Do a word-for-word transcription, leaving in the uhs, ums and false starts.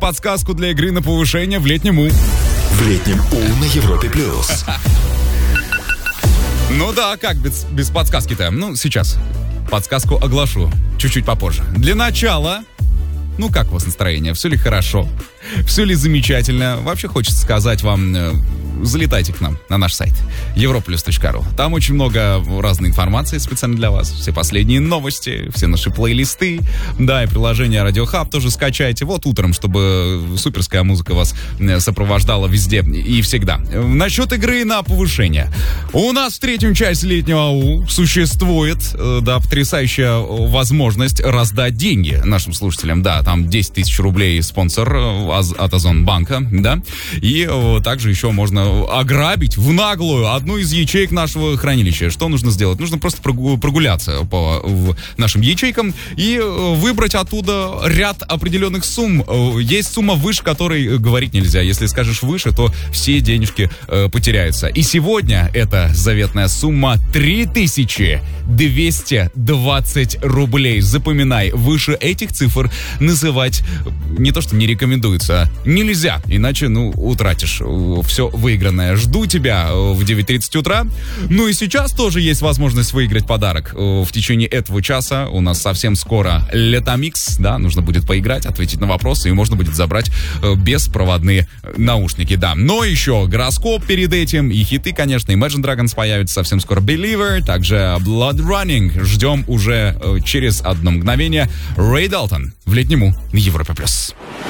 подсказку для игры на повышение в летнем У. В летнем У на Европе плюс. Ну да, как без, без подсказки-то? Ну, сейчас подсказку оглашу чуть-чуть попозже. Для начала, ну как у вас настроение? Все ли хорошо? Все ли замечательно? Вообще хочется сказать вам, э, залетайте к нам на наш сайт европлюс точка ру. Там очень много разной информации специально для вас. Все последние новости, все наши плейлисты. Да, и приложение Radio Hub тоже скачайте. Вот утром, чтобы суперская музыка вас сопровождала везде и всегда. Насчет игры на повышение. У нас в третьем часе летнего АУ существует, да, потрясающая возможность раздать деньги нашим слушателям. Да, там десять тысяч рублей спонсор от Озонбанка, да. И также еще можно ограбить в наглую одну из ячеек нашего хранилища. Что нужно сделать? Нужно просто прогуляться по нашим ячейкам и выбрать оттуда ряд определенных сумм. Есть сумма, выше которой говорить нельзя. Если скажешь выше, то все денежки э, потеряются. И сегодня эта заветная сумма три тысячи двести двадцать рублей. Запоминай, выше этих цифр называть не то что не рекомендуется, нельзя. Иначе, ну, утратишь все выигранное. Жду тебя в девять тридцать утра. Ну и сейчас тоже есть возможность выиграть подарок. В течение этого часа у нас совсем скоро Летомикс, да, нужно будет поиграть, ответить на вопросы, и можно будет забрать беспроводные наушники, да. Но еще гороскоп перед этим, и хиты, конечно, Imagine Dragons появится совсем скоро, Believer, также Blood Running. Ждем уже через одно мгновение. Рэй Далтон в летнем У на Европе плюс.